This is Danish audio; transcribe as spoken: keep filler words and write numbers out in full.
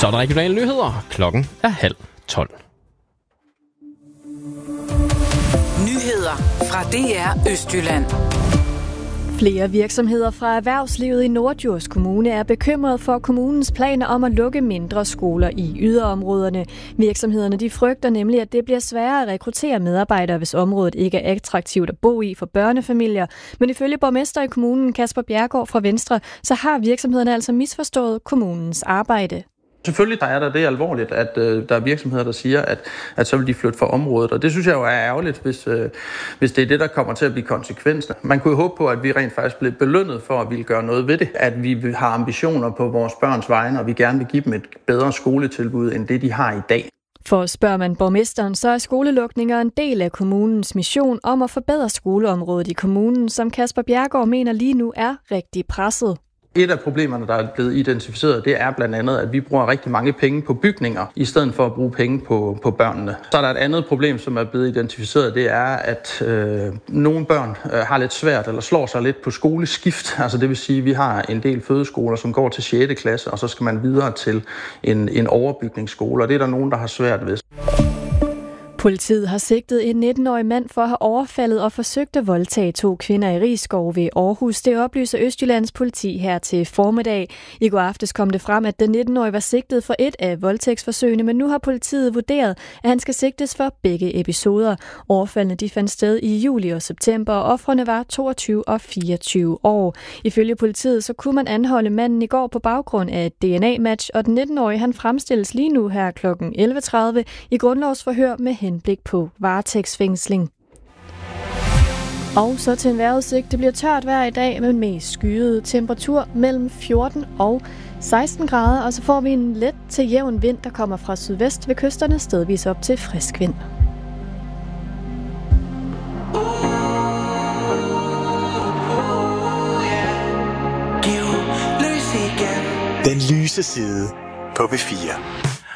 Så er der regionale nyheder. Klokken er halv tolv. Nyheder fra D R Østjylland. Flere virksomheder fra erhvervslivet i Norddjurs Kommune er bekymret for kommunens planer om at lukke mindre skoler i yderområderne. Virksomhederne de frygter nemlig, at det bliver sværere at rekruttere medarbejdere, hvis området ikke er attraktivt at bo i for børnefamilier. Men ifølge borgmester i kommunen, Kasper Bjerregaard fra Venstre, så har virksomhederne altså misforstået kommunens arbejde. Selvfølgelig er der det alvorligt, at øh, der er virksomheder, der siger, at, at så vil de flytte fra området. Og det synes jeg jo er ærgerligt, hvis, øh, hvis det er det, der kommer til at blive konsekvensen. Man kunne jo håbe på, at vi rent faktisk bliver belønnet for at ville gøre noget ved det. At vi har ambitioner på vores børns vegne, og vi gerne vil give dem et bedre skoletilbud, end det de har i dag. For spørger man borgmesteren, så er skolelukninger en del af kommunens mission om at forbedre skoleområdet i kommunen, som Kasper Bjerregaard mener lige nu er rigtig presset. Et af problemerne, der er blevet identificeret, det er blandt andet, at vi bruger rigtig mange penge på bygninger, i stedet for at bruge penge på, på børnene. Så er der et andet problem, som er blevet identificeret, det er, at øh, nogle børn øh, har lidt svært eller slår sig lidt på skoleskift. Altså det vil sige, at vi har en del fødeskoler, som går til sjette klasse, og så skal man videre til en, en overbygningsskole, og det er der nogen, der har svært ved. Politiet har sigtet en nitten-årig mand for at have overfaldet og forsøgt at voldtage to kvinder i Risskov ved Aarhus. Det oplyser Østjyllands politi her til formiddag. I går aftes kom det frem, at den nitten-årige var sigtet for et af voldtægtsforsøgene, men nu har politiet vurderet, at han skal sigtes for begge episoder. Overfaldene de fandt sted i juli og september, og ofrene var toogtyve og fireogtyve år. Ifølge politiet så kunne man anholde manden i går på baggrund af et D N A-match, og den nitten-årige han fremstilles lige nu her klokken elleve tredive i grundlovsforhør med hen blik på varetægtsfængsling. Og så til en vejrudsigt. Det bliver tørt vejr i dag, men mest skyet. Temperatur mellem fjorten og seksten grader, og så får vi en let til jævn vind, der kommer fra sydvest ved kysterne, stedvis op til frisk vind. Den lyse side på B fire.